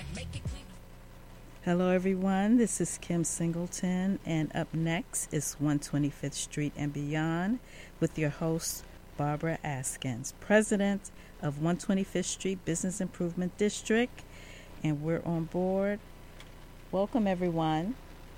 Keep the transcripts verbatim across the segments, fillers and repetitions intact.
Hello, everyone. This is Kim Singleton, and up next is one twenty-fifth Street and Beyond with your host, Barbara Askins, President of one twenty-fifth Street Business Improvement District, and we're on board. Welcome, everyone.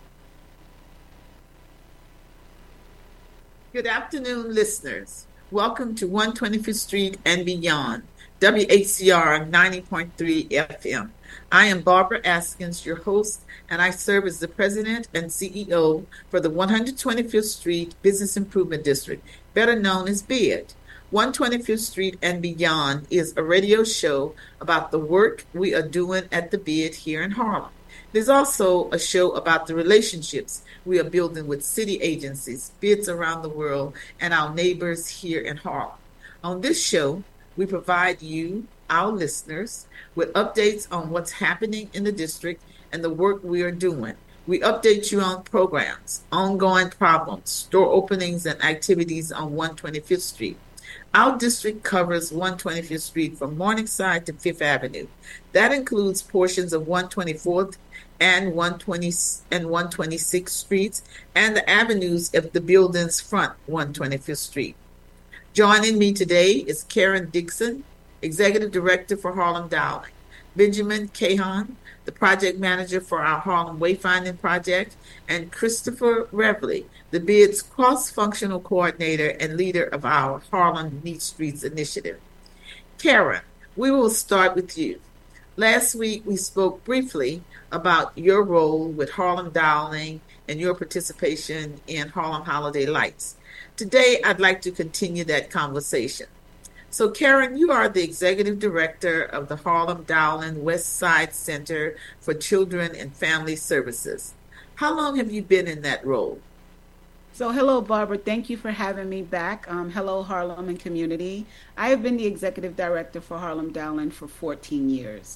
Good afternoon, listeners. Welcome to one twenty-fifth Street and Beyond, W H C R ninety point three F M. I am Barbara Askins, your host, and I serve as the President and C E O for the one twenty-fifth Street Business Improvement District, better known as B I D. one twenty-fifth Street and Beyond is a radio show about the work we are doing at the B I D here in Harlem. There's also a show about the relationships we are building with city agencies, B I Ds around the world, and our neighbors here in Harlem. On this show, we provide you, our listeners, with updates on what's happening in the district and the work we are doing. We update you on programs, ongoing problems, store openings, and activities on one twenty-fifth Street. Our district covers one twenty-fifth Street from Morningside to Fifth Avenue. That includes portions of one twenty-fourth and one twenty and one twenty-sixth Streets and the avenues of the buildings front one twenty-fifth Street. Joining me today is Karen Dixon, Executive Director for Harlem Dowling, Benjamin Cahan, the Project Manager for our Harlem Wayfinding Project, and Christopher Revley, the B I D's Cross-Functional Coordinator and leader of our Harlem Neat Streets Initiative. Karen, we will start with you. Last week, we spoke briefly about your role with Harlem Dowling and your participation in Harlem Holiday Lights. Today, I'd like to continue that conversation. So, Karen, you are the Executive Director of the Harlem Dowling West Side Center for Children and Family Services. How long have you been in that role? So, hello, Barbara. Thank you for having me back. Um, hello, Harlem and community. I have been the Executive Director for Harlem Dowling for fourteen years.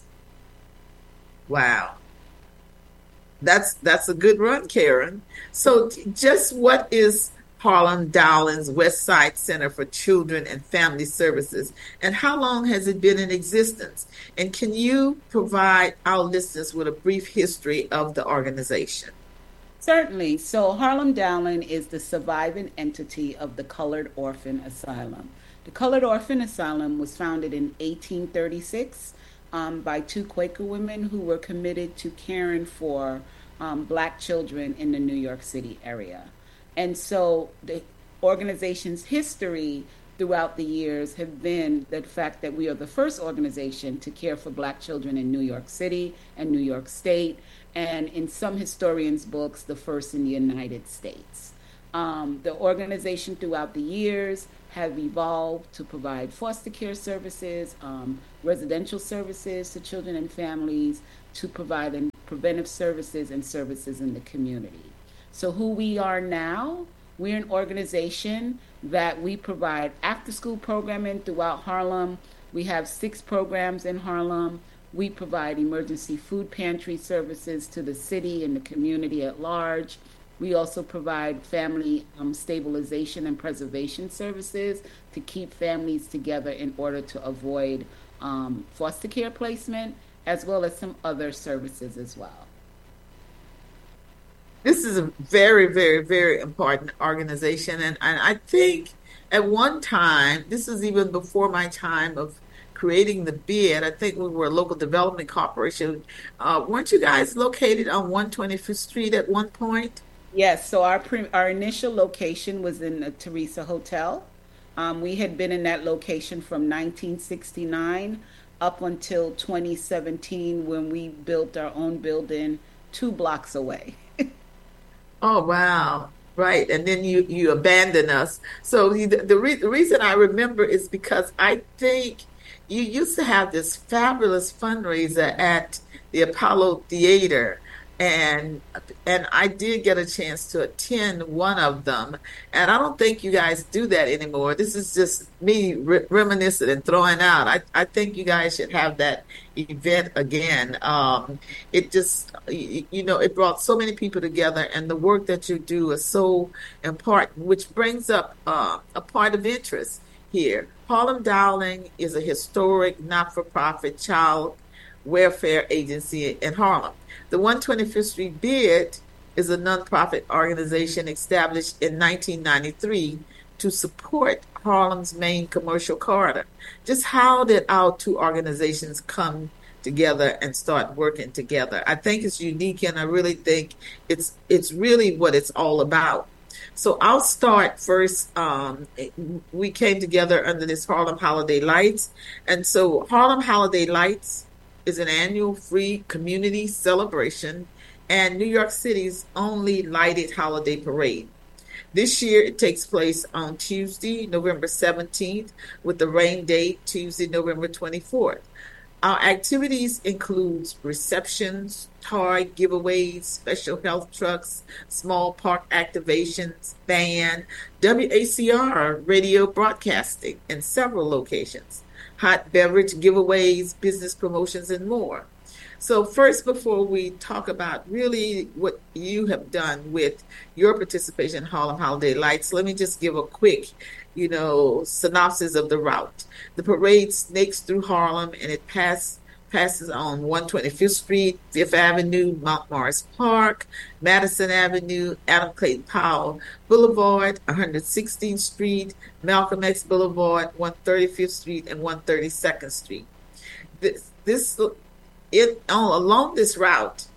Wow. That's that's a good run, Karen. So, just what is Harlem Dowling's West Side Center for Children and Family Services, and how long has it been in existence? And can you provide our listeners with a brief history of the organization? Certainly. So Harlem Dowling is the surviving entity of the Colored Orphan Asylum. The Colored Orphan Asylum was founded in eighteen thirty-six um, by two Quaker women who were committed to caring for um, Black children in the New York City area. And so the organization's history throughout the years have been the fact that we are the first organization to care for Black children in New York City and New York State, and in some historians' books, the first in the United States. Um, the organization throughout the years have evolved to provide foster care services, um, residential services to children and families, to provide preventive services and services in the community. So who we are now, we're an organization that we provide after-school programming throughout Harlem. We have six programs in Harlem. We provide emergency food pantry services to the city and the community at large. We also provide family um, stabilization and preservation services to keep families together in order to avoid um, foster care placement, as well as some other services as well. This is a very, very, very important organization. And, and I think at one time, this is even before my time of creating the B I D, I think we were a local development corporation. Uh, weren't you guys located on one twenty-fifth Street at one point? Yes, so our pre- our initial location was in the Teresa Hotel. Um, we had been in that location from nineteen sixty-nine up until twenty seventeen when we built our own building two blocks away. Oh, wow. Right. And then you, you abandoned us. So the, the, re- the reason I remember is because I think you used to have this fabulous fundraiser at the Apollo Theater. And and I did get a chance to attend one of them. And I don't think you guys do that anymore. This is just me re- reminiscing and throwing out. I, I think you guys should have that event again. Um, it just, you, you know, it brought so many people together, and the work that you do is so important, which brings up uh, a point of interest here. Harlem Dowling is a historic, not-for-profit child Welfare Agency in Harlem. The one hundred twenty-fifth Street Bid is a nonprofit organization established in nineteen ninety-three to support Harlem's main commercial corridor. Just how did our two organizations come together and start working together? I think it's unique, and I really think it's it's really what it's all about. So I'll start first. Um, we came together under this Harlem Holiday Lights. And so Harlem Holiday Lights is an annual free community celebration and New York City's only lighted holiday parade. This year it takes place on Tuesday, November seventeenth, with the rain date Tuesday, November twenty-fourth. Our activities include receptions, toy giveaways, special health trucks, small park activations, band, W A C R radio broadcasting in several locations, hot beverage giveaways, business promotions, and more. So first, before we talk about really what you have done with your participation in Harlem Holiday Lights, let me just give a quick, you know, synopsis of the route. The parade snakes through Harlem, and it pass, passes on one hundred twenty-fifth Street, Fifth Avenue, Mount Morris Park, Madison Avenue, Adam Clayton Powell Boulevard, one hundred sixteenth Street, Malcolm X Boulevard, one hundred thirty-fifth Street, and one hundred thirty-second Street. This, this It, along this route,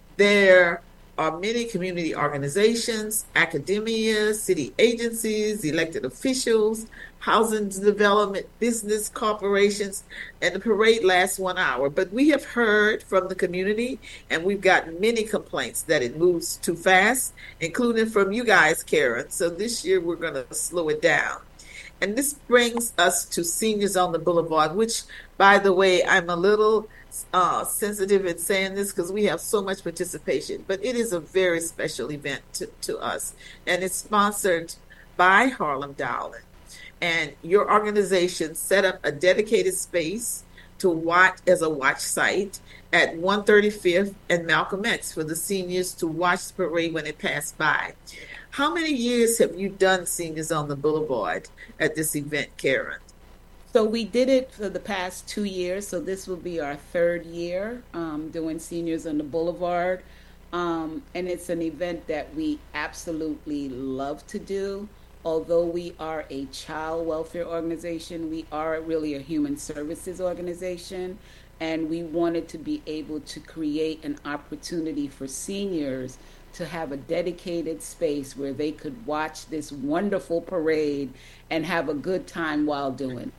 there are many community organizations, academia, city agencies, elected officials, housing development, business corporations, and the parade lasts one hour. But we have heard from the community, and we've gotten many complaints that it moves too fast, including from you guys, Karen. So this year we're going to slow it down. And this brings us to Seniors on the Boulevard, which, by the way, I'm a little uh, sensitive in saying this because we have so much participation, but it is a very special event to, to us. And it's sponsored by Harlem Dowling. And your organization set up a dedicated space to watch as a watch site at one thirty-fifth and Malcolm X for the seniors to watch the parade when it passed by. How many years have you done Seniors on the Boulevard at this event, Karen? So we did it for the past two years. So this will be our third year um, doing Seniors on the Boulevard. Um, and it's an event that we absolutely love to do. Although we are a child welfare organization, we are really a human services organization. And we wanted to be able to create an opportunity for seniors to have a dedicated space where they could watch this wonderful parade and have a good time while doing it.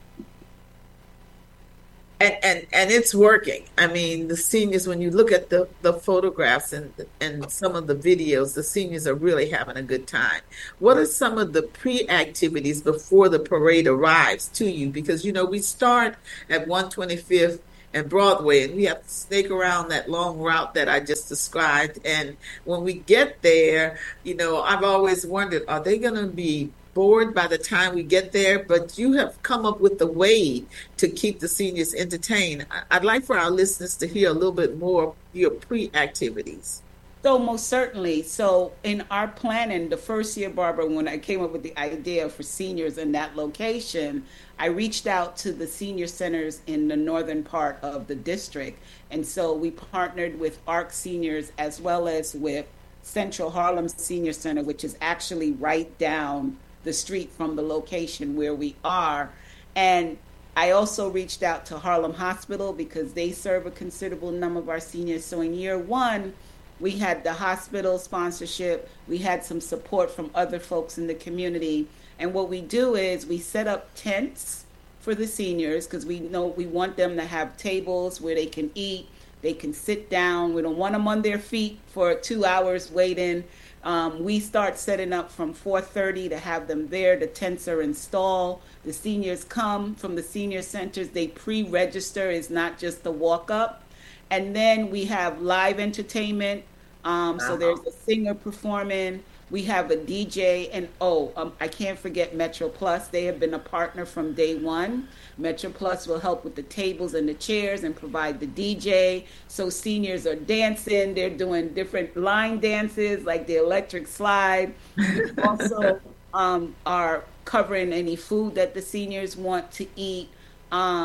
And, and and it's working. I mean, the seniors, when you look at the, the photographs and and some of the videos, the seniors are really having a good time. What are some of the pre-activities before the parade arrives to you? Because, you know, we start at one twenty-fifth and Broadway, and we have to snake around that long route that I just described. And when we get there, you know, I've always wondered, are they going to be bored by the time we get there? But you have come up with a way to keep the seniors entertained. I'd like for our listeners to hear a little bit more of your pre-activities. So most certainly. So in our planning, the first year, Barbara, when I came up with the idea for seniors in that location, I reached out to the senior centers in the northern part of the district. And so we partnered with ARC Seniors as well as with Central Harlem Senior Center, which is actually right down the street from the location where we are. And I also reached out to Harlem Hospital because they serve a considerable number of our seniors. So in year one, we had the hospital sponsorship. We had some support from other folks in the community. And what we do is we set up tents for the seniors because we know we want them to have tables where they can eat, they can sit down. We don't want them on their feet for two hours waiting. Um, we start setting up from four thirty to have them there. The tents are installed. The seniors come from the senior centers. They pre-register. It's not just the walk up. And then we have live entertainment. Um, uh-huh. So there's a singer performing. We have a D J. And, oh, um, I can't forget Metro Plus. They have been a partner from day one. Metro Plus will help with the tables and the chairs and provide the D J. So seniors are dancing. They're doing different line dances like the electric slide. We also um, are covering any food that the seniors want to eat. Um,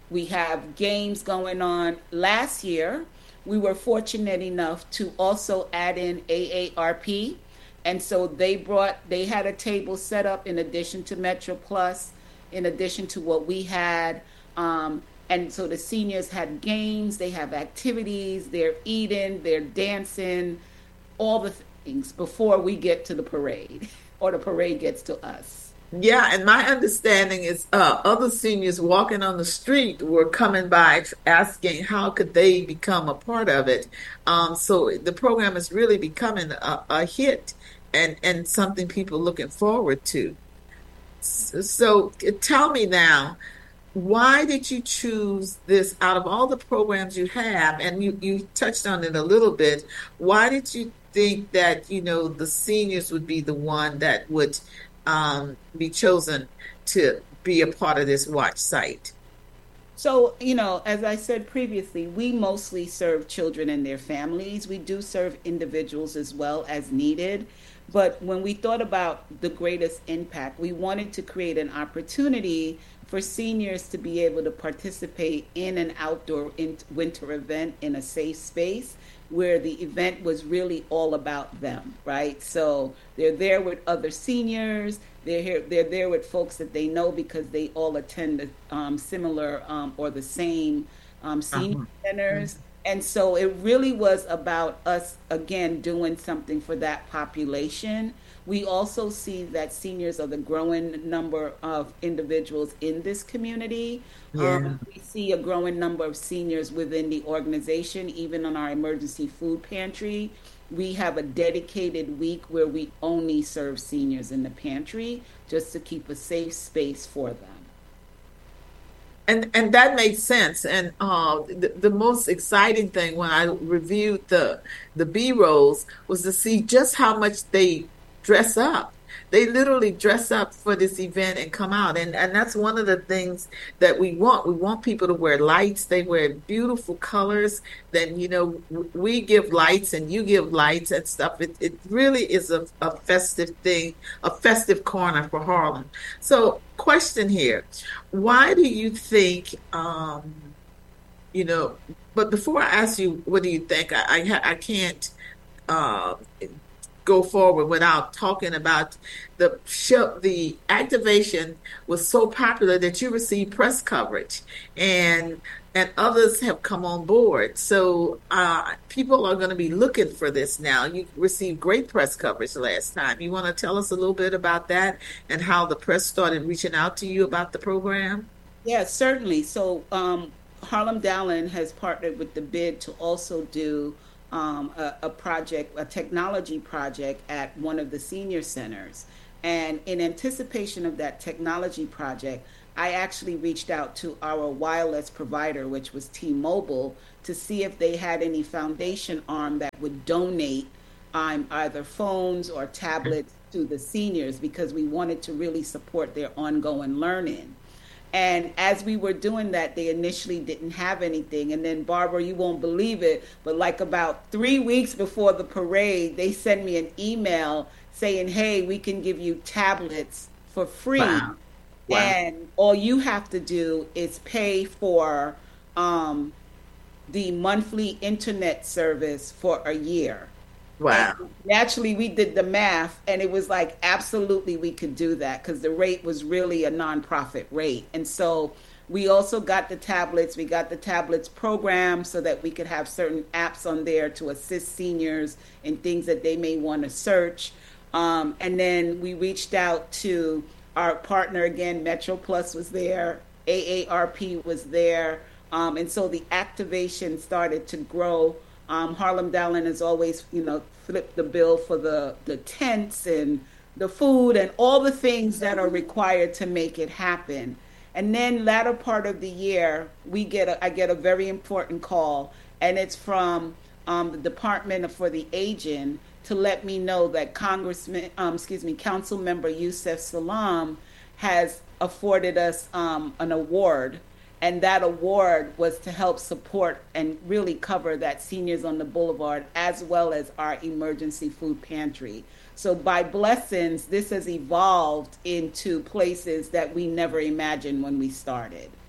We have games going on. Last year, we were fortunate enough to also add in A A R P. And so they brought, they had a table set up in addition to Metro Plus, in addition to what we had. Um, and so the seniors had games, they have activities, they're eating, they're dancing, all the things before we get to the parade or the parade gets to us. Yeah, and my understanding is uh, other seniors walking on the street were coming by asking how could they become a part of it. Um, so the program is really becoming a, a hit and, and something people looking forward to. So tell me now, why did you choose this out of all the programs you have? And you, you touched on it a little bit. Why did you think that, you know, the seniors would be the one that would um, be chosen to be a part of this watch site? So, you know, as I said previously, we mostly serve children and their families. We do serve individuals as well as needed. But when we thought about the greatest impact, we wanted to create an opportunity for seniors to be able to participate in an outdoor in winter event in a safe space where the event was really all about them, right? So they're there with other seniors, they're here, they're there with folks that they know because they all attend the um, similar um, or the same um, senior uh-huh. centers. Mm-hmm. And so it really was about us, again, doing something for that population. We also see that seniors are the growing number of individuals in this community. Yeah. Um, we see a growing number of seniors within the organization, even on our emergency food pantry. We have a dedicated week where we only serve seniors in the pantry just to keep a safe space for them. And and that makes sense. And uh, the, the most exciting thing when I reviewed the the B-rolls was to see just how much they dress up. They literally dress up for this event and come out. And and that's one of the things that we want. We want people to wear lights. They wear beautiful colors. Then, you know, we give lights and you give lights and stuff. It, it really is a, a festive thing, a festive corner for Harlem. So question here, why do you think, um, you know, but before I ask you, what do you think, I, I, I can't uh, go forward without talking about the show. The activation was so popular that you received press coverage, and and others have come on board. So uh, people are going to be looking for this now. You received great press coverage last time. You want to tell us a little bit about that and how the press started reaching out to you about the program? Yeah, certainly. So um, Harlem Dowling has partnered with the B I D to also do Um, a, a project, a technology project at one of the senior centers. And in anticipation of that technology project, I actually reached out to our wireless provider, which was T-Mobile, to see if they had any foundation arm that would donate um, either phones or tablets to the seniors, because we wanted to really support their ongoing learning. And as we were doing that, they initially didn't have anything. And then, Barbara, you won't believe it, but like about three weeks before the parade, they sent me an email saying, hey, we can give you tablets for free. Wow. Wow. And all you have to do is pay for um, the monthly internet service for a year. Wow. And naturally, we did the math, and it was like, absolutely, we could do that because the rate was really a nonprofit rate. And so we also got the tablets. We got the tablets programmed so that we could have certain apps on there to assist seniors in things that they may want to search. Um, and then we reached out to our partner again. Metro Plus was there. A A R P was there. Um, and so the activation started to grow. Um, Harlem Dowling has always, you know, flipped the bill for the, the tents and the food and all the things that are required to make it happen. And then latter part of the year, we get a, I get a very important call, and it's from um, the Department for the Aging to let me know that Congressman, um, excuse me, Council Member Yusef Salaam has afforded us um, an award. And that award was to help support and really cover that Seniors on the Boulevard, as well as our emergency food pantry. So by blessings, this has evolved into places that we never imagined when we started.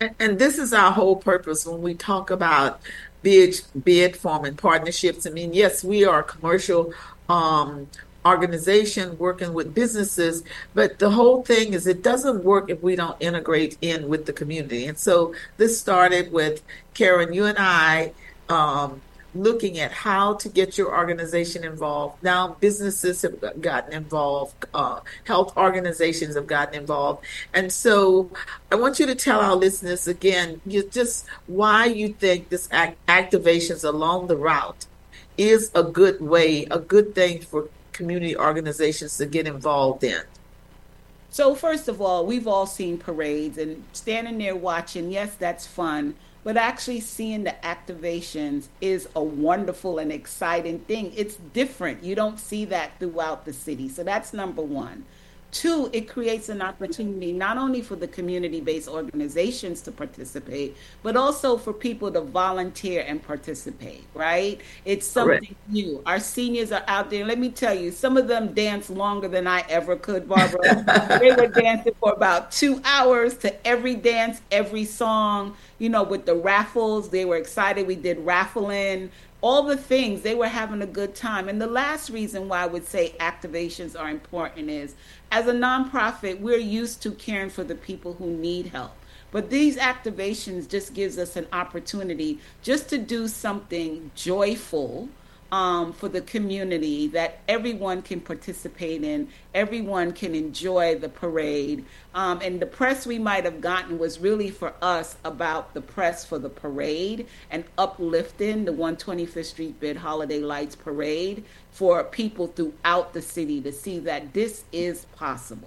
And, and this is our whole purpose when we talk about bid bid forming partnerships. I mean, yes, we are a commercial um, organization working with businesses, but the whole thing is it doesn't work if we don't integrate in with the community. And so this started with Karen, you and I. Um, looking at how to get your organization involved. Now businesses have gotten involved, uh, health organizations have gotten involved. And so I want you to tell our listeners again, you just why you think this act- activations along the route is a good way, a good thing for community organizations to get involved in. So, first of all, we've all seen parades and standing there watching, yes, that's fun, but actually seeing the activations is a wonderful and exciting thing. It's different. You don't see that throughout the city. So, that's number one. Two, it creates an opportunity not only for the community based organizations to participate, but also for people to volunteer and participate, right? It's Correct. something new. Our seniors are out there. Let me tell you, some of them dance longer than I ever could, Barbara. They were dancing for about two hours to every dance, every song, you know, with the raffles. They were excited. We did raffling, all the things. They were having a good time. And the last reason why I would say activations are important is as a nonprofit, we're used to caring for the people who need help. But these activations just gives us an opportunity just to do something joyful um, for the community that everyone can participate in, everyone can enjoy the parade. Um, and the press we might have gotten was really for us about the press for the parade and uplifting the one hundred twenty-fifth Street Bid Holiday Lights Parade for people throughout the city to see that this is possible.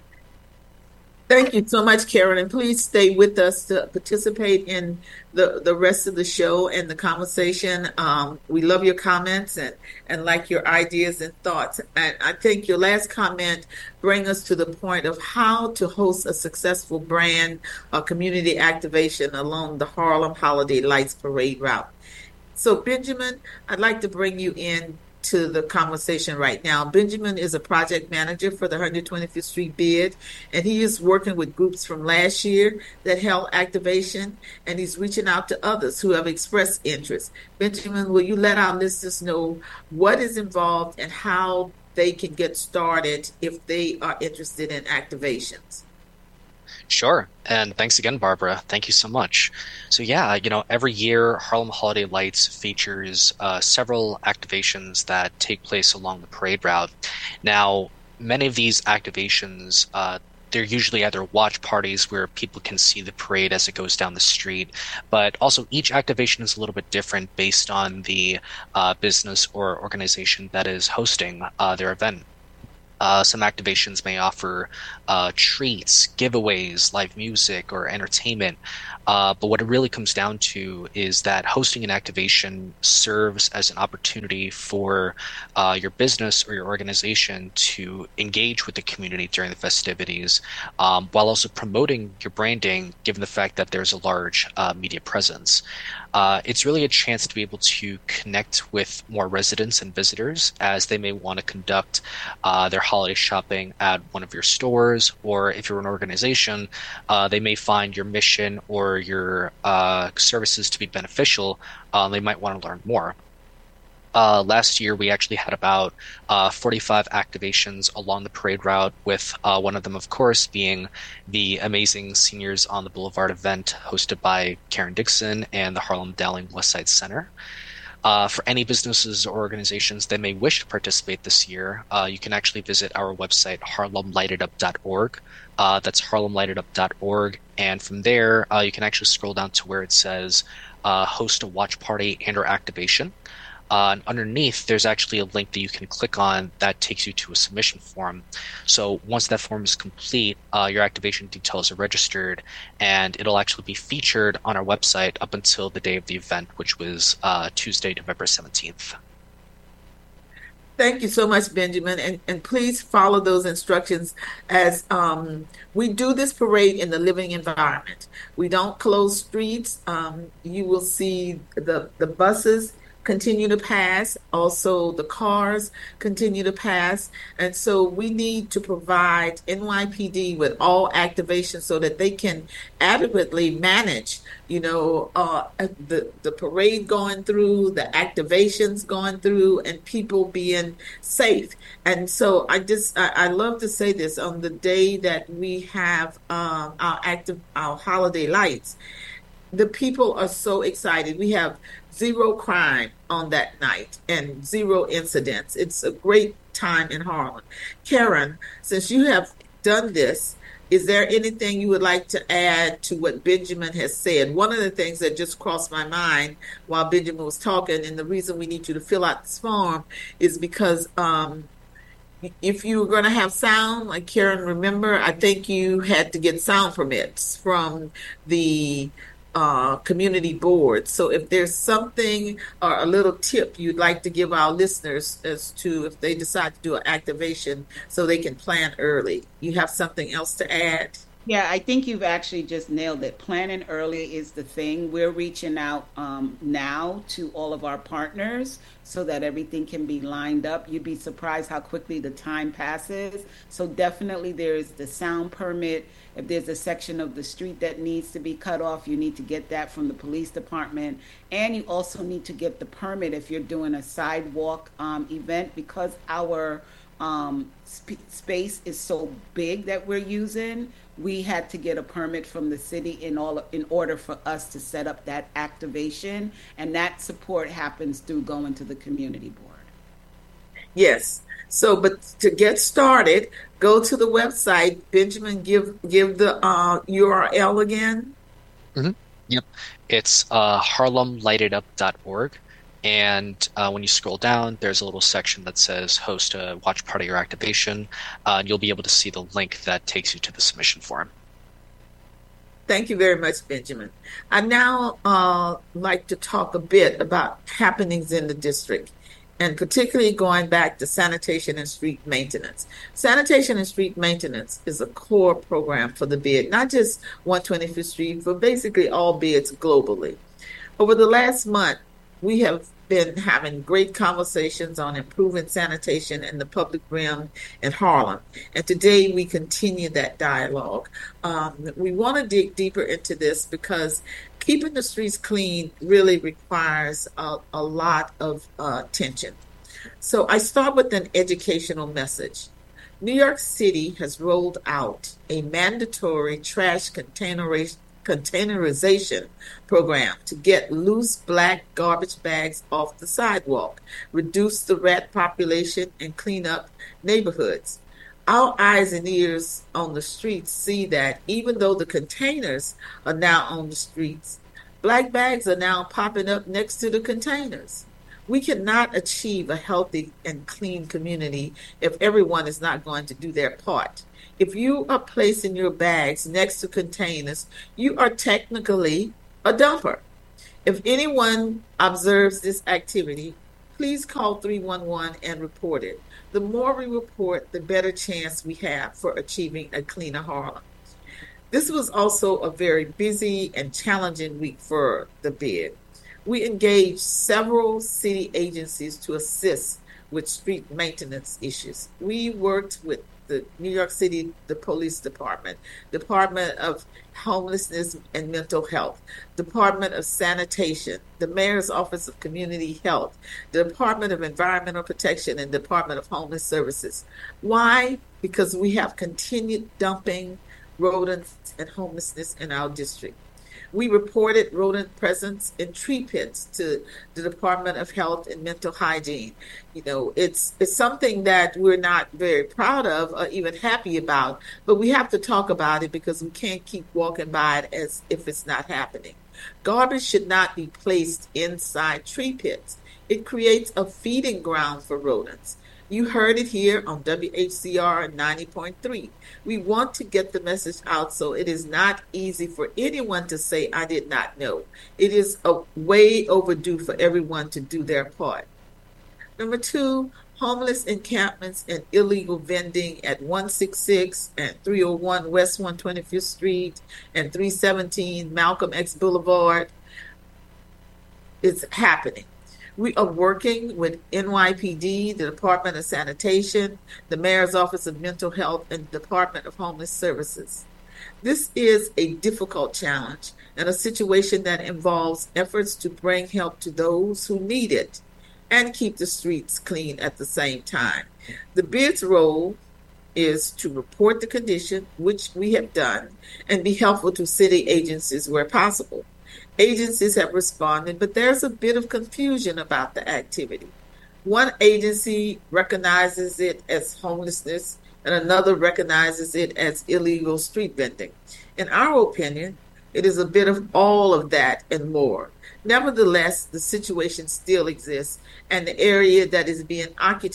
Thank you so much, Karen, and please stay with us to participate in the, the rest of the show and the conversation. Um, we love your comments and, and like your ideas and thoughts. And I think your last comment bring us to the point of how to host a successful brand or community activation along the Harlem Holiday Lights Parade route. So, Benjamin, I'd like to bring you in to the conversation right now. Benjamin is a project manager for the one hundred twenty-fifth Street Bid, and he is working with groups from last year that held activation, and he's reaching out to others who have expressed interest. Benjamin, will you let our listeners know what is involved and how they can get started if they are interested in activations? Sure. And thanks again, Barbara. Thank you so much. So yeah, you know, every year Harlem Holiday Lights features uh, several activations that take place along the parade route. Now, many of these activations, uh, they're usually either watch parties where people can see the parade as it goes down the street, but also each activation is a little bit different based on the uh, business or organization that is hosting uh, their event. Uh, some activations may offer uh, treats, giveaways, live music, or entertainment. Uh, but what it really comes down to is that hosting an activation serves as an opportunity for uh, your business or your organization to engage with the community during the festivities, um, while also promoting your branding, given the fact that there's a large uh, media presence. Uh, it's really a chance to be able to connect with more residents and visitors as they may want to conduct uh, their holiday shopping at one of your stores, or if you're an organization, uh, they may find your mission or your uh, services to be beneficial. Uh, they might want to learn more. Uh, last year, we actually had about uh, forty-five activations along the parade route, with uh, one of them, of course, being the amazing Seniors on the Boulevard event hosted by Karen Dixon and the Harlem Dowling Westside Center. Uh, for any businesses or organizations that may wish to participate this year, uh, you can actually visit our website, harlem lighted up dot org. Uh, that's harlem lighted up dot org. And from there, uh, you can actually scroll down to where it says uh, host a watch party and or activation. Uh, and underneath, there's actually a link that you can click on that takes you to a submission form. So once that form is complete, uh, your activation details are registered, and it'll actually be featured on our website up until the day of the event, which was uh, Tuesday, November seventeenth. Thank you so much, Benjamin. And, and please follow those instructions as um, we do this parade in the living environment. We don't close streets. Um, you will see the, the buses continue to pass. Also, the cars continue to pass. And so we need to provide N Y P D with all activations so that they can adequately manage, you know, uh, the, the parade going through, the activations going through, and people being safe. And so I just, I, I love to say this on the day that we have um, our active, our holiday lights. The people are so excited. We have zero crime on that night and zero incidents. It's a great time in Harlem. Karen, since you have done this, is there anything you would like to add to what Benjamin has said? One of the things that just crossed my mind while Benjamin was talking, and the reason we need you to fill out this form is because um, if you were going to have sound, like Karen, remember, I think you had to get sound permits from the uh, community board. So if there's something or a little tip you'd like to give our listeners as to if they decide to do an activation so they can plan early, you have something else to add? Yeah, I think you've actually just nailed it. Planning early is the thing. We're reaching out um, now to all of our partners so that everything can be lined up. You'd be surprised how quickly the time passes. So definitely there's the sound permit. If there's a section of the street that needs to be cut off, you need to get that from the police department. And you also need to get the permit if you're doing a sidewalk um, event, because our um, sp- space is so big that we're using. We had to get a permit from the city in all in order for us to set up that activation, and that support happens through going to the community board. Yes. So, but to get started, go to the website. Benjamin, give give the uh, U R L again. Mm-hmm. Yep, it's uh, harlem lighted up dot org. And uh, when you scroll down, there's a little section that says host a watch party or activation. Uh, and you'll be able to see the link that takes you to the submission form. Thank you very much, Benjamin. I now uh, like to talk a bit about happenings in the district, and particularly going back to sanitation and street maintenance. Sanitation and street maintenance is a core program for the B I D, not just one twenty-fifth Street, but basically all B I Ds globally. Over the last month, we have been having great conversations on improving sanitation in the public realm in Harlem. And today we continue that dialogue. Um, we want to dig deeper into this because keeping the streets clean really requires a, a lot of uh, attention. So I start with an educational message. New York City has rolled out a mandatory trash containerization containerization program to get loose black garbage bags off the sidewalk, reduce the rat population, and clean up neighborhoods. Our eyes and ears on the streets see that even though the containers are now on the streets, black bags are now popping up next to the containers. We cannot achieve a healthy and clean community if everyone is not going to do their part. If you are placing your bags next to containers, you are technically a dumper. If anyone observes this activity, please call three one one and report it. The more we report, the better chance we have for achieving a cleaner Harlem. This was also a very busy and challenging week for the B I D. We engaged several city agencies to assist with street maintenance issues. We worked with the New York City, the Police Department, Department of Homelessness and Mental Health, Department of Sanitation, the Mayor's Office of Community Health, the Department of Environmental Protection, and Department of Homeless Services. Why? Because we have continued dumping rodents and homelessness in our district. We reported rodent presence in tree pits to the Department of Health and Mental Hygiene. You know, it's it's something that we're not very proud of or even happy about, but we have to talk about it because we can't keep walking by it as if it's not happening. Garbage should not be placed inside tree pits. It creates a feeding ground for rodents. You heard it here on W H C R ninety point three. We want to get the message out so it is not easy for anyone to say, I did not know. It is a way overdue for everyone to do their part. Number two, homeless encampments and illegal vending at one sixty-six and three oh one West one twenty-fifth Street and three seventeen Malcolm X Boulevard is happening. We are working with N Y P D, the Department of Sanitation, the Mayor's Office of Mental Health, and the Department of Homeless Services. This is a difficult challenge and a situation that involves efforts to bring help to those who need it and keep the streets clean at the same time. The bid's role is to report the condition, which we have done, and be helpful to city agencies where possible. Agencies have responded, but there's a bit of confusion about the activity. One agency recognizes it as homelessness, and another recognizes it as illegal street vending. In our opinion, it is a bit of all of that and more. Nevertheless, the situation still exists, and the area that is being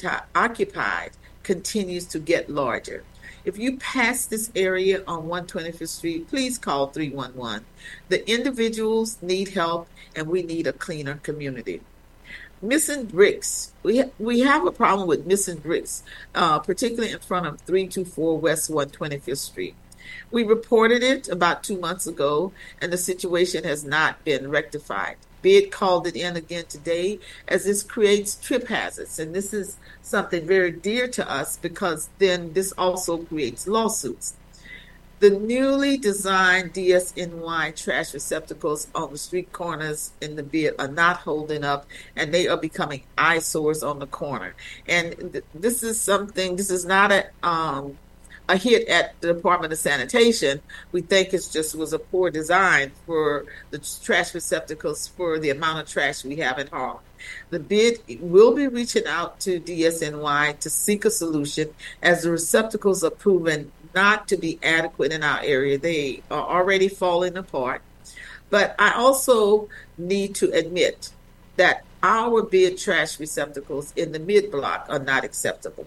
occupied continues to get larger. If you pass this area on one hundred twenty-fifth Street, please call three one one. The individuals need help, and we need a cleaner community. Missing bricks. We, ha- we have a problem with missing bricks, uh, particularly in front of three two four West one hundred twenty-fifth Street. We reported it about two months ago, and the situation has not been rectified. BID called it in again today, as this creates trip hazards, and this is something very dear to us because then this also creates lawsuits. The newly designed D S N Y trash receptacles on the street corners in the BID are not holding up, and they are becoming eyesores on the corner. And th- this is something, this is not a um, a hit at the Department of Sanitation. We think it just was a poor design for the trash receptacles for the amount of trash we have in Harlem. The bid will be reaching out to D S N Y to seek a solution, as the receptacles are proven not to be adequate in our area. They are already falling apart. But I also need to admit that our BID trash receptacles in the mid-block are not acceptable.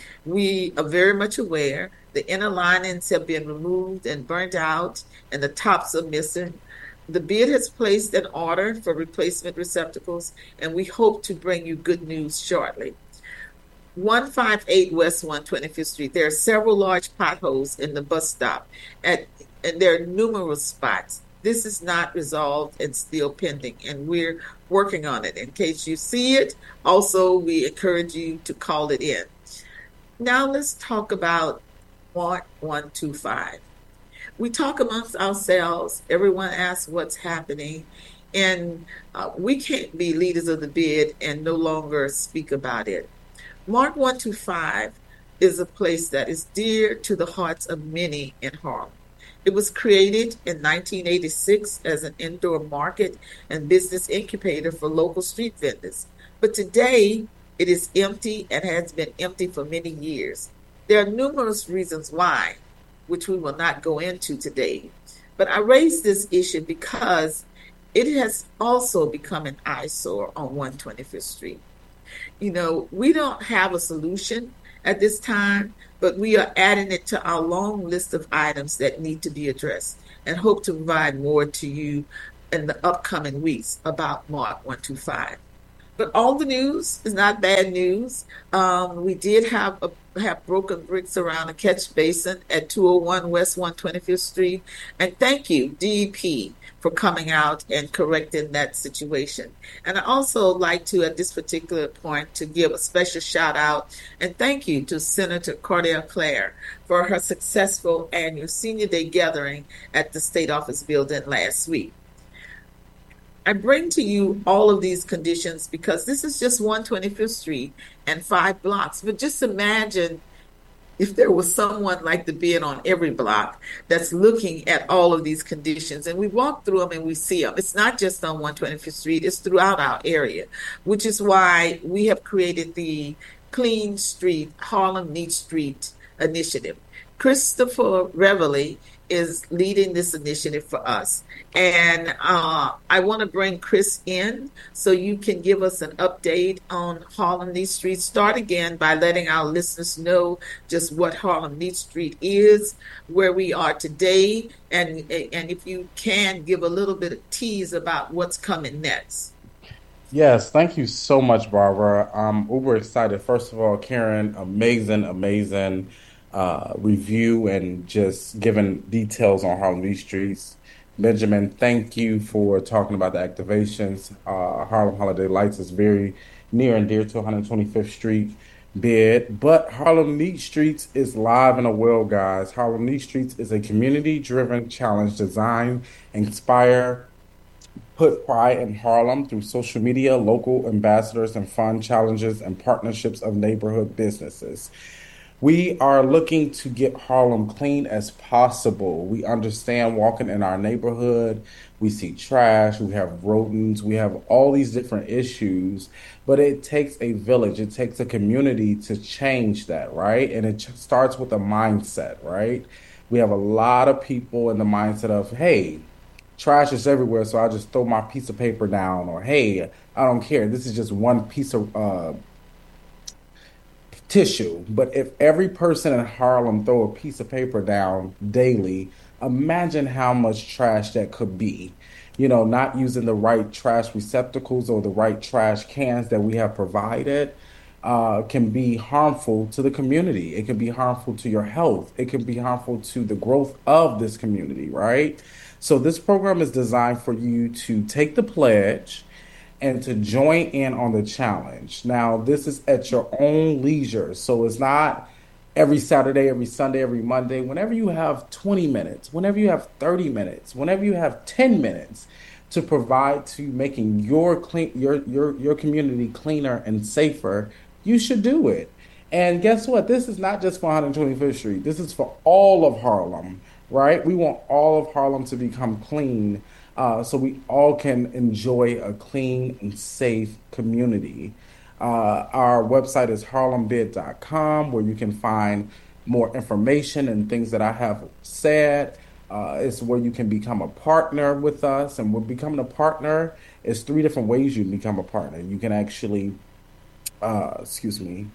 We are very much aware the inner linings have been removed and burnt out, and the tops are missing. The BID has placed an order for replacement receptacles, and we hope to bring you good news shortly. one fifty-eight West one hundred twenty-fifth Street. There are several large potholes in the bus stop, at, and there are numerous spots. This is not resolved and still pending, and we're working on it. In case you see it, also we encourage you to call it in. Now let's talk about Mark one twenty-five. We talk amongst ourselves. Everyone asks what's happening, and uh, we can't be leaders of the BID and no longer speak about it. Mark one twenty-five is a place that is dear to the hearts of many in Harlem. It was created in nineteen eighty-six as an indoor market and business incubator for local street vendors. But today, it is empty and has been empty for many years. There are numerous reasons why, which we will not go into today. But I raise this issue because it has also become an eyesore on one hundred twenty-fifth Street. You know, we don't have a solution at this time, but we are adding it to our long list of items that need to be addressed, and hope to provide more to you in the upcoming weeks about Mark one twenty-five. But all the news is not bad news. Um, we did have a, have broken bricks around a catch basin at two oh one West one hundred twenty-fifth Street. And thank you, D E P, for coming out and correcting that situation. And I also like to, at this particular point, to give a special shout out and thank you to Senator Cordell Clare for her successful annual Senior Day gathering at the State Office building last week. I bring to you all of these conditions because this is just one hundred twenty-fifth Street and five blocks. But just imagine if there was someone like the BID on every block that's looking at all of these conditions. And we walk through them and we see them. It's not just on one hundred twenty-fifth Street, it's throughout our area, which is why we have created the Clean Street, Harlem Neat Street initiative. Christopher Reveley is leading this initiative for us. And uh, I want to bring Chris in so you can give us an update on Harlem Neat Street. Start again by letting our listeners know just what Harlem Neat Street is, where we are today, and and if you can give a little bit of tease about what's coming next. Yes, thank you so much, Barbara. I'm uber excited. First of all, Karen, amazing, amazing uh, review and just giving details on Harlem Neat Streets. Benjamin, thank you for talking about the activations. Uh, Harlem Holiday Lights is very near and dear to one twenty-fifth Street bid, but Harlem Neat Streets is live and well, guys. Harlem Neat Streets is a community-driven challenge designed, inspire, put pride in Harlem through social media, local ambassadors, and fun challenges and partnerships of neighborhood businesses. We are looking to get Harlem clean as possible. We understand walking in our neighborhood, we see trash, we have rodents, we have all these different issues, but it takes a village, it takes a community to change that, right? And it starts with a mindset, right? We have a lot of people in the mindset of, hey, trash is everywhere, so I just throw my piece of paper down, or hey, I don't care. This is just one piece of uh, tissue. But if every person in Harlem throw a piece of paper down daily, imagine how much trash that could be. You know, not using the right trash receptacles or the right trash cans that we have provided uh, can be harmful to the community. It can be harmful to your health. It can be harmful to the growth of this community, right? So this program is designed for you to take the pledge and to join in on the challenge. Now, this is at your own leisure. So it's not every Saturday, every Sunday, every Monday. Whenever you have twenty minutes, whenever you have thirty minutes, whenever you have ten minutes to provide to making your clean your your your community cleaner and safer, you should do it. And guess what? This is not just for one twenty-fifth Street. This is for all of Harlem, right? We want all of Harlem to become clean, uh, so we all can enjoy a clean and safe community. Uh, our website is harlem bid dot com, where you can find more information and things that I have said. Uh, it's where you can become a partner with us. And with becoming a partner, is three different ways you can become a partner. You can actually, uh, excuse me,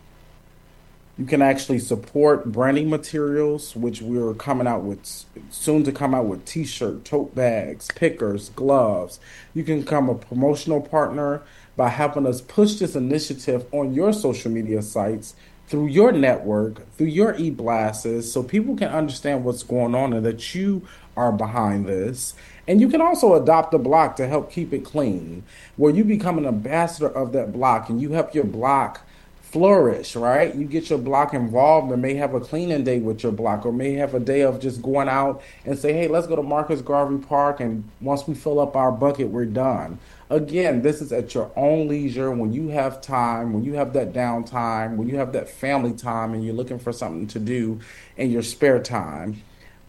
you can actually support branding materials, which we're coming out with, soon to come out with t-shirt, tote bags, pickers, gloves. You can become a promotional partner by helping us push this initiative on your social media sites, through your network, through your e-blasts, so people can understand what's going on and that you are behind this. And you can also adopt a block to help keep it clean, where you become an ambassador of that block and you help your block flourish, right? You get your block involved and may have a cleaning day with your block, or may have a day of just going out and say, hey, let's go to Marcus Garvey Park, and once we fill up our bucket, we're done. Again, this is at your own leisure, when you have time, when you have that downtime, when you have that family time and you're looking for something to do in your spare time.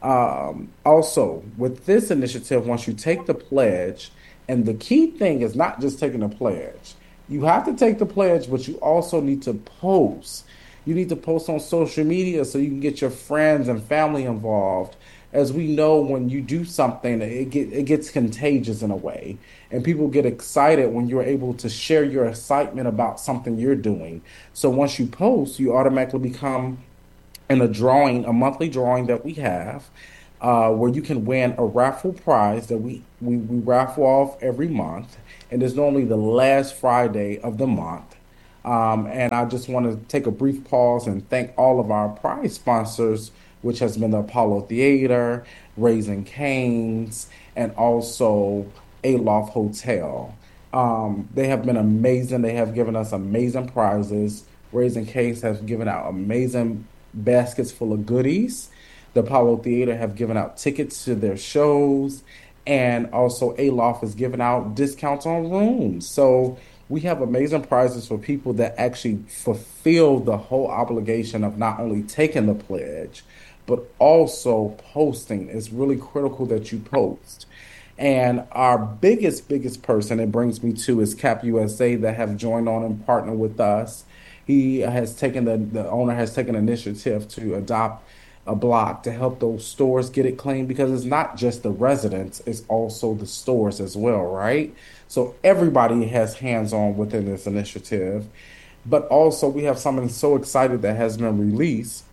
Um, also, with this initiative, once you take the pledge, and the key thing is not just taking the pledge. You have to take the pledge, but you also need to post. You need to post on social media so you can get your friends and family involved. As we know, when you do something, it get, it gets contagious in a way. And people get excited when you're able to share your excitement about something you're doing. So once you post, you automatically become in a drawing, a monthly drawing that we have, uh, where you can win a raffle prize that we, we, we raffle off every month. And it's normally the last Friday of the month. Um, and I just want to take a brief pause and thank all of our prize sponsors, which has been the Apollo Theater, Raising Cane's, and also Aloft Hotel. Um, they have been amazing. They have given us amazing prizes. Raising Cane's has given out amazing baskets full of goodies. The Apollo Theater have given out tickets to their shows. And also Aloft is giving out discounts on rooms. So we have amazing prizes for people that actually fulfill the whole obligation of not only taking the pledge, but also posting. It's really critical that you post. And our biggest, biggest person it brings me to is Cap U S A, that have joined on and partnered with us. He has taken the, the owner has taken initiative to adopt a block to help those stores get it clean, because it's not just the residents, it's also the stores as well, right? So everybody has hands-on within this initiative. But also we have something so excited that has been released.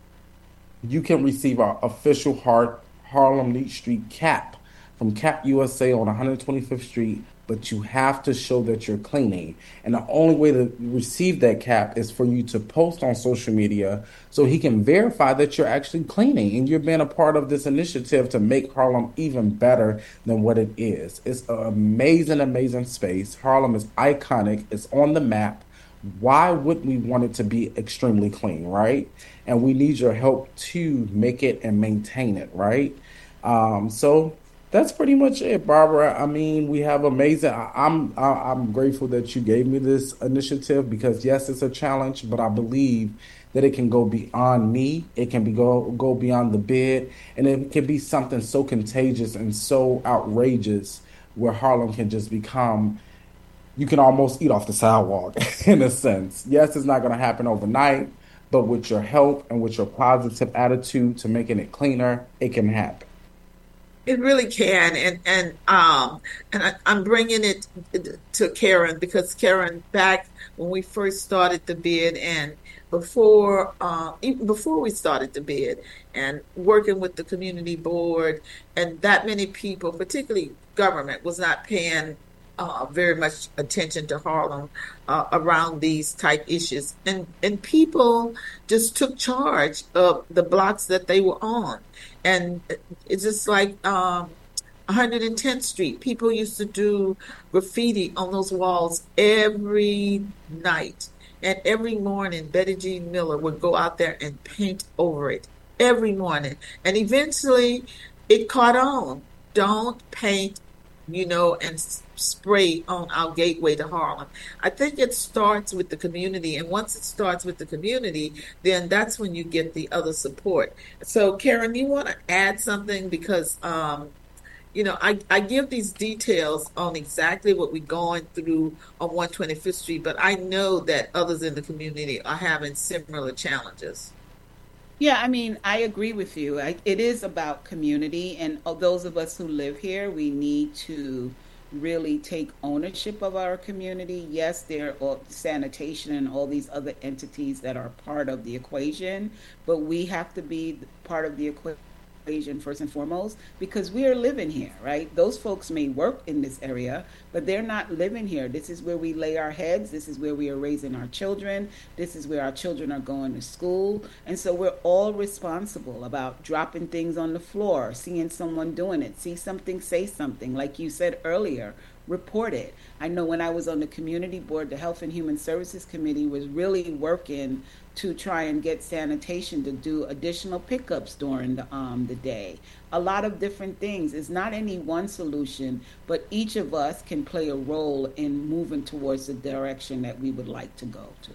You can receive our official Har- Harlem Neat Street cap from Cap U S A on one twenty-fifth Street but you have to show that you're cleaning. And the only way to receive that cap is for you to post on social media so he can verify that you're actually cleaning and you're being a part of this initiative to make Harlem even better than what it is. It's an amazing, amazing space. Harlem is iconic. It's on the map. Why would we want it to be extremely clean, right? And we need your help to make it and maintain it, right? Um, so that's pretty much it, Barbara. I mean, we have amazing. I, I'm I, I'm grateful that you gave me this initiative because yes, it's a challenge, but I believe that it can go beyond me. It can be go go beyond the bid, and it can be something so contagious and so outrageous where Harlem can just become. You can almost eat off the sidewalk in a sense. Yes, it's not going to happen overnight, but with your help and with your positive attitude to making it cleaner, it can happen. It really can, and and um and I, I'm bringing it to Karen because Karen, back when we first started the bid and before uh, even before we started the bid and working with the community board and that many people, particularly government, was not paying uh, very much attention to Harlem uh, around these type issues, and and people just took charge of the blocks that they were on, and it's just like um, one hundred tenth Street. People used to do graffiti on those walls every night, and every morning Betty Jean Miller would go out there and paint over it every morning, and eventually it caught on. Don't paint, you know, and s- spray on our gateway to Harlem. I think it starts with the community, and once it starts with the community, then that's when you get the other support. So, Karen, you want to add something because, um, you know, I, I give these details on exactly what we're going through on one twenty-fifth Street, but I know that others in the community are having similar challenges. Yeah, I mean, I agree with you. I, it is about community, and uh, those of us who live here, we need to really take ownership of our community. Yes, there are sanitation and all these other entities that are part of the equation, but we have to be part of the equation first and foremost because we are living here, right? Those folks may work in this area, but they're not living here. This is where we lay our heads. This is where we are raising our children. This is where our children are going to school. And so we're all responsible about dropping things on the floor, seeing someone doing it, see something, say something. Like you said earlier, report it. I know when I was on the community board, the Health and Human Services Committee was really working to try and get sanitation to do additional pickups during the um the day. A lot of different things. It's not any one solution, but each of us can play a role in moving towards the direction that we would like to go to.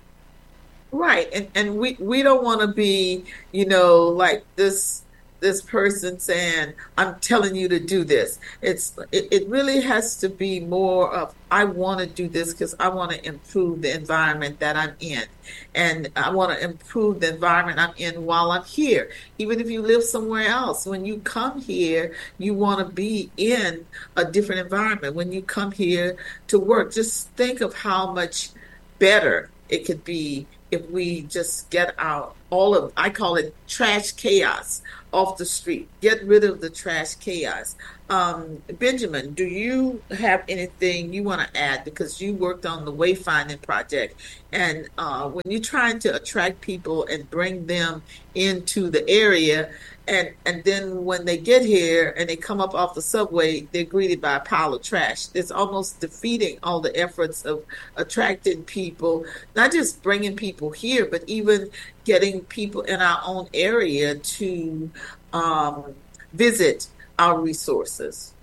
Right. And and we we don't want to be, you know, like this this person saying, I'm telling you to do this. It's it, it really has to be more of I want to do this because I want to improve the environment that I'm in. And I want to improve the environment I'm in while I'm here. Even if you live somewhere else, when you come here, you want to be in a different environment. When you come here to work, just think of how much better it could be if we just get out all of, I call it trash chaos off the street. Get rid of the trash chaos. Um, Benjamin, do you have anything you want to add? Because you worked on the wayfinding project. And uh, when you're trying to attract people and bring them into the area, and, and then when they get here and they come up off the subway, they're greeted by a pile of trash. It's almost defeating all the efforts of attracting people, not just bringing people here, but even getting people in our own area to um, visit our resources.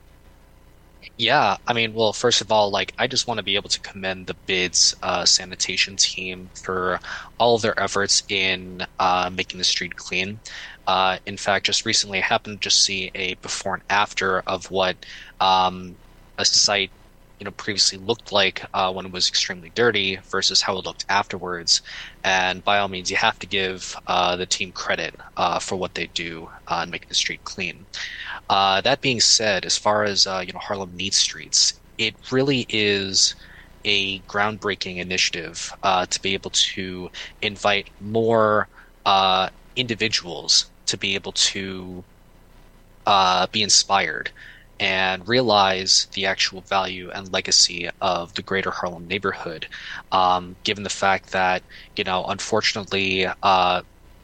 Yeah, I mean, well, first of all, like, I just want to be able to commend the BIDS uh, sanitation team for all of their efforts in uh, making the street clean. Uh, in fact, just recently, I happened to just see a before and after of what um, a site, you know, previously looked like uh, when it was extremely dirty versus how it looked afterwards. And by all means, you have to give uh, the team credit uh, for what they do uh, in making the street clean. Uh, that being said, as far as uh, you know, Harlem needs streets, it really is a groundbreaking initiative uh, to be able to invite more uh, individuals to be able to uh, be inspired and realize the actual value and legacy of the greater Harlem neighborhood, um, given the fact that, you know, unfortunately, uh,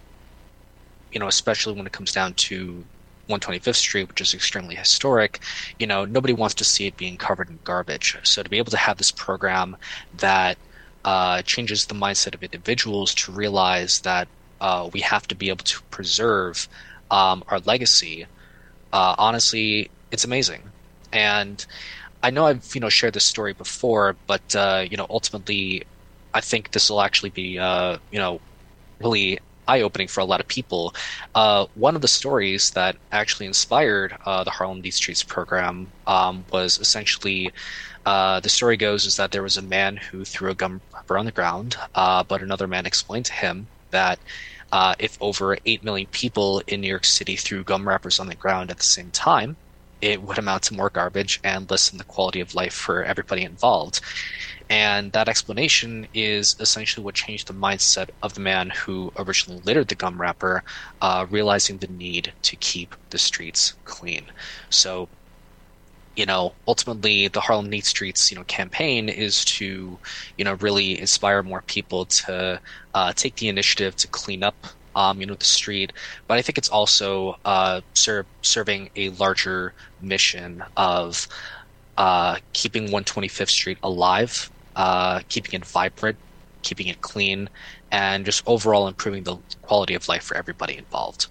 you know, especially when it comes down to one twenty-fifth Street, which is extremely historic, you know, nobody wants to see it being covered in garbage. So to be able to have this program that uh, changes the mindset of individuals to realize that uh, we have to be able to preserve um, our legacy, uh, honestly, it's amazing. And I know I've, you know, shared this story before, but, uh, you know, ultimately, I think this will actually be, uh, you know, really eye-opening for a lot of people. Uh, one of the stories that actually inspired uh, the Harlem Neat Streets program um, was essentially, uh, the story goes is that there was a man who threw a gum wrapper on the ground, uh, but another man explained to him that uh, if over eight million people in New York City threw gum wrappers on the ground at the same time, it would amount to more garbage and lessen the quality of life for everybody involved. And that explanation is essentially what changed the mindset of the man who originally littered the gum wrapper, uh, realizing the need to keep the streets clean. So, you know, ultimately the Harlem Neat Streets, you know, campaign is to, you know, really inspire more people to uh, take the initiative to clean up Um, you know, the street, but I think it's also uh, ser- serving a larger mission of uh, keeping one twenty-fifth Street alive, uh, keeping it vibrant, keeping it clean, and just overall improving the quality of life for everybody involved.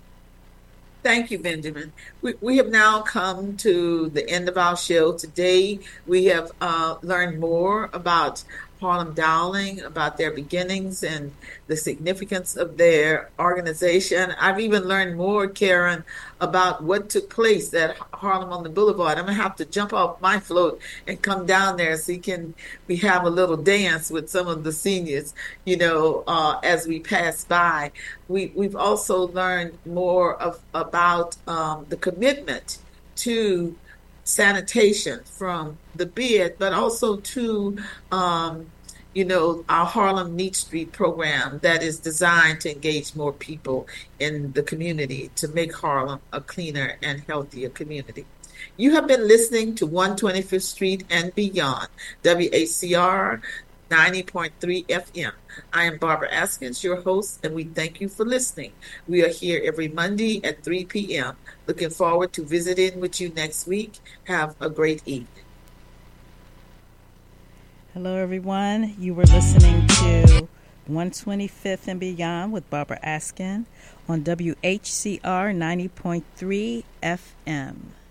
Thank you, Benjamin. We, we have now come to the end of our show. Today, we have uh, learned more about Harlem Dowling, about their beginnings and the significance of their organization. I've even learned more, Karen, about what took place at Harlem on the Boulevard. I'm going to have to jump off my float and come down there so can we have a little dance with some of the seniors, you know, uh, as we pass by. We, we've also learned more of about um, the commitment to sanitation from the bid, but also to, um, you know, our Harlem Neat Street program that is designed to engage more people in the community to make Harlem a cleaner and healthier community. You have been listening to one twenty-fifth Street and Beyond, W H C R ninety point three F M. I am Barbara Askins, your host, and we thank you for listening. We are here every Monday at three p.m. Looking forward to visiting with you next week. Have a great evening. Hello, everyone. You were listening to one twenty-fifth and Beyond with Barbara Askin on W H C R ninety point three F M.